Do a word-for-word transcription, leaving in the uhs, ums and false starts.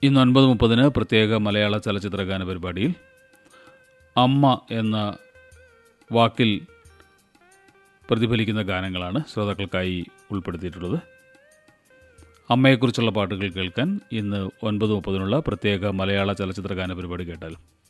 ഇന്ന് ഒൻപത് മുപ്പതിന് പ്രത്യേക മലയാള ചലച്ചിത്രഗാന പരിപാടിയിൽ അമ്മ എന്ന വാക്കിൽ പ്രതിഫലിക്കുന്ന ഗാനങ്ങളാണ് ശ്രോതാക്കൾക്കായി ഉൾപ്പെടുത്തിയിട്ടുള്ളത്. അമ്മയെക്കുറിച്ചുള്ള പാട്ടുകൾ കേൾക്കാൻ ഇന്ന് ഒൻപത് മുപ്പതിനുള്ള പ്രത്യേക മലയാള ചലച്ചിത്രഗാന പരിപാടി കേട്ടാലും